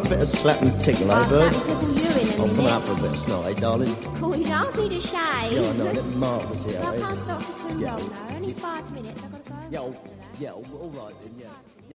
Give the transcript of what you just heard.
bit of slap and tickle, eh, bird? I'll slap and tickle you in a minute. I'm coming out for a bit of snot, eh, darling? Cool, you don't need a shave. Yeah, I know, let me mark this here, I eh? can't stop for too Yeah. long, though. Only 5 minutes, I've got to go. Yeah, all right then, yeah.